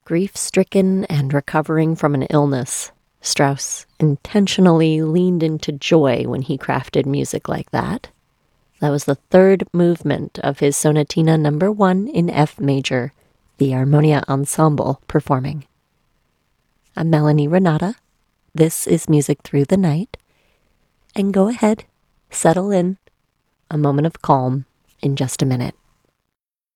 Grief-stricken and recovering from an illness, Strauss intentionally leaned into joy when he crafted music like that. That was the third movement of his Sonatina No. 1 in F major, the Armonia Ensemble performing. I'm Melanie Renata. This is Music Through the Night. And go ahead, settle in. A moment of calm in just a minute.